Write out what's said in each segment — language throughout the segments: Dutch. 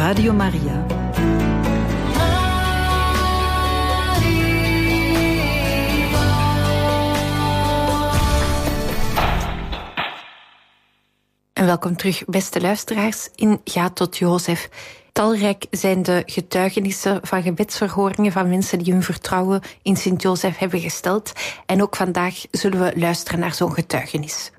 Radio Maria. En welkom terug, beste luisteraars, in Ga tot Jozef. Talrijk zijn de getuigenissen van gebedsverhoringen van mensen die hun vertrouwen in Sint-Jozef hebben gesteld. En ook vandaag zullen we luisteren naar zo'n getuigenis.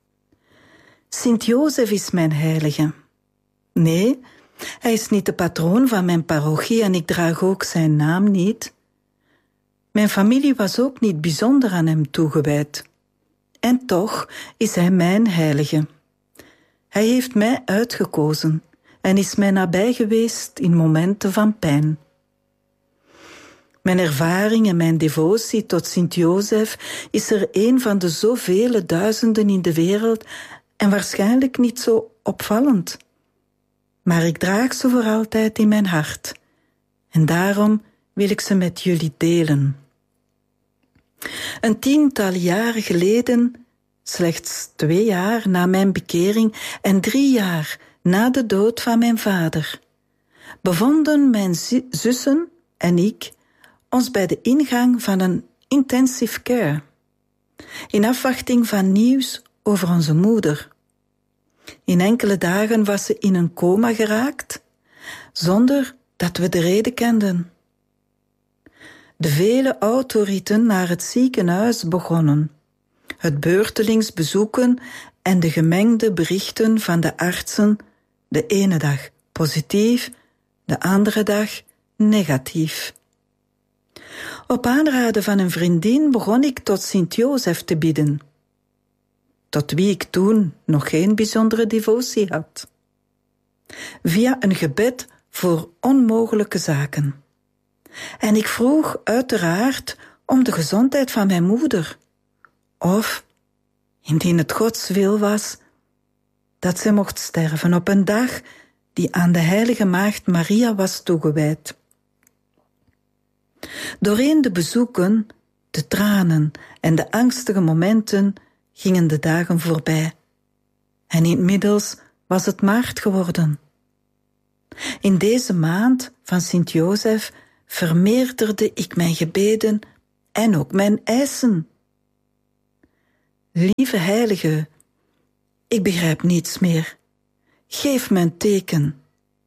Sint-Jozef is mijn heilige. Nee, hij is niet de patroon van mijn parochie en ik draag ook zijn naam niet. Mijn familie was ook niet bijzonder aan hem toegewijd. En toch is hij mijn heilige. Hij heeft mij uitgekozen en is mij nabij geweest in momenten van pijn. Mijn ervaring en mijn devotie tot Sint-Jozef is er een van de zoveel duizenden in de wereld en waarschijnlijk niet zo opvallend. Maar ik draag ze voor altijd in mijn hart en daarom wil ik ze met jullie delen. Een 10-tal jaren geleden, slechts 2 jaar na mijn bekering en 3 jaar na de dood van mijn vader, bevonden mijn zussen en ik ons bij de ingang van een intensive care, in afwachting van nieuws over onze moeder. In enkele dagen was ze in een coma geraakt, zonder dat we de reden kenden. De vele autoriteiten naar het ziekenhuis begonnen, het beurtelings bezoeken en de gemengde berichten van de artsen, de ene dag positief, de andere dag negatief. Op aanraden van een vriendin begon ik tot Sint-Jozef te bidden, tot wie ik toen nog geen bijzondere devotie had, via een gebed voor onmogelijke zaken. En ik vroeg uiteraard om de gezondheid van mijn moeder, of, indien het Gods wil was, dat zij mocht sterven op een dag die aan de heilige maagd Maria was toegewijd. Doorheen de bezoeken, de tranen en de angstige momenten gingen de dagen voorbij. En inmiddels was het maart geworden. In deze maand van Sint-Jozef vermeerderde ik mijn gebeden en ook mijn eisen. Lieve heilige, ik begrijp niets meer. Geef me een teken.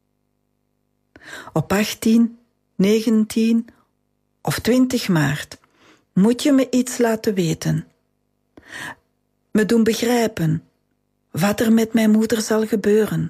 Op 18, 19 of 20 maart moet je me iets laten weten. Me doen begrijpen wat er met mijn moeder zal gebeuren.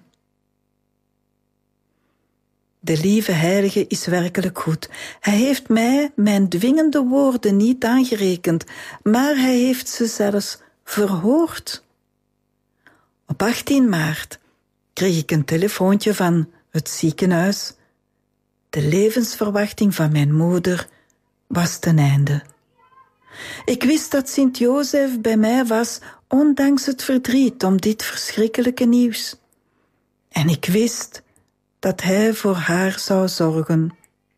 De lieve heilige is werkelijk goed. Hij heeft mij mijn dwingende woorden niet aangerekend, maar hij heeft ze zelfs verhoord. Op 18 maart kreeg ik een telefoontje van het ziekenhuis. De levensverwachting van mijn moeder was ten einde. Ik wist dat Sint-Jozef bij mij was, ondanks het verdriet om dit verschrikkelijke nieuws. En ik wist dat hij voor haar zou zorgen.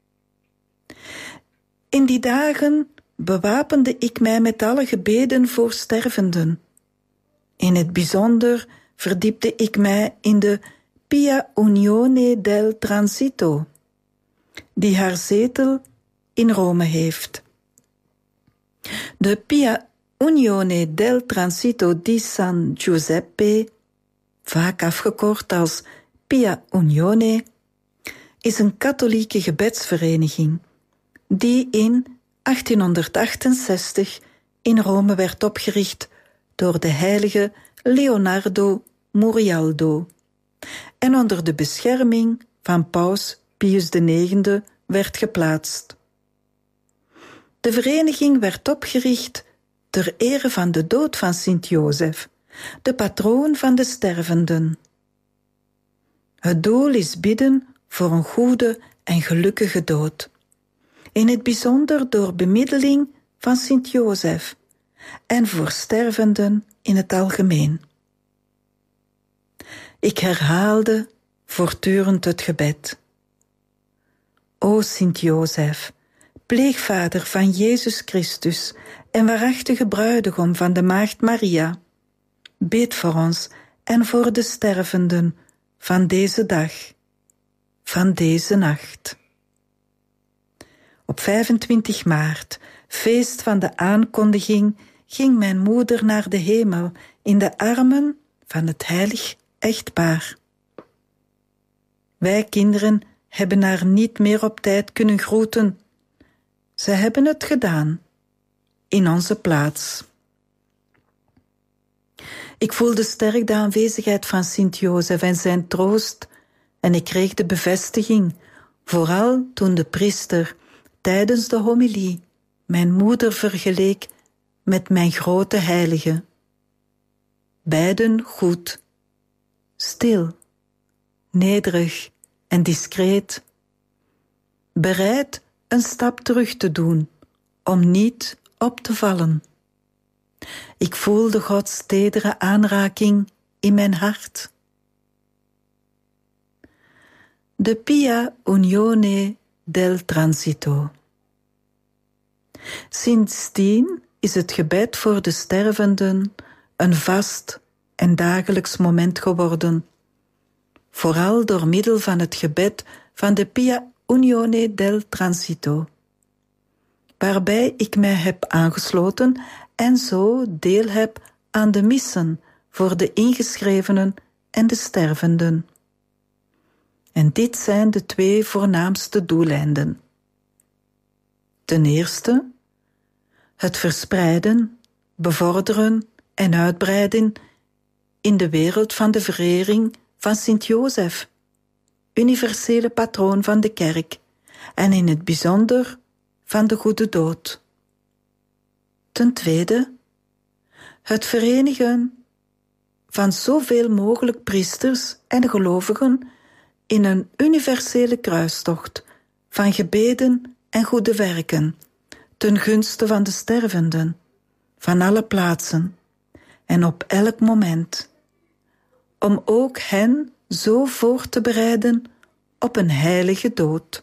In die dagen bewapende ik mij met alle gebeden voor stervenden. In het bijzonder verdiepte ik mij in de Pia Unione del Transito, die haar zetel in Rome heeft. De Pia Unione del Transito di San Giuseppe, vaak afgekort als Pia Unione, is een katholieke gebedsvereniging die in 1868 in Rome werd opgericht door de heilige Leonardo Murialdo en onder de bescherming van paus Pius IX werd geplaatst. De vereniging werd opgericht ter ere van de dood van Sint-Jozef, de patroon van de stervenden. Het doel is bidden voor een goede en gelukkige dood, in het bijzonder door bemiddeling van Sint-Jozef en voor stervenden in het algemeen. Ik herhaalde voortdurend het gebed. O Sint-Jozef, pleegvader van Jezus Christus en waarachtige bruidegom van de maagd Maria, bid voor ons en voor de stervenden van deze dag. van deze nacht. Op 25 maart, feest van de aankondiging, ging mijn moeder naar de hemel in de armen van het heilig echtpaar. Wij kinderen hebben haar niet meer op tijd kunnen groeten. Ze hebben het gedaan, in onze plaats. Ik voelde sterk de aanwezigheid van Sint-Jozef en zijn troost en ik kreeg de bevestiging, vooral toen de priester tijdens de homilie mijn moeder vergeleek met mijn grote heilige. Beiden goed, stil, nederig en discreet, bereid een stap terug te doen om niet op te vallen. Ik voelde Gods tedere aanraking in mijn hart. De Pia Unione del Transito. Sindsdien is het gebed voor de stervenden een vast en dagelijks moment geworden, vooral door middel van het gebed van de Pia Unione del Transito, waarbij ik mij heb aangesloten en zo deel heb aan de missen voor de ingeschrevenen en de stervenden. En dit zijn de 2 voornaamste doeleinden. Ten eerste, het verspreiden, bevorderen en uitbreiden in de wereld van de verering van Sint-Jozef, universele patroon van de kerk, en in het bijzonder van de goede dood. Ten tweede, het verenigen van zoveel mogelijk priesters en gelovigen in een universele kruistocht van gebeden en goede werken, ten gunste van de stervenden, van alle plaatsen en op elk moment, om ook hen zo voor te bereiden op een heilige dood.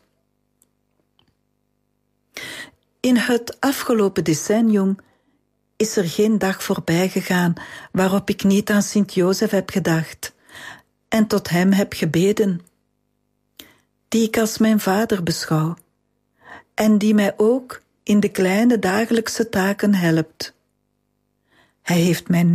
In het afgelopen decennium is er geen dag voorbij gegaan waarop ik niet aan Sint-Jozef heb gedacht en tot hem heb gebeden, die ik als mijn vader beschouw en die mij ook in de kleine dagelijkse taken helpt. Hij heeft mij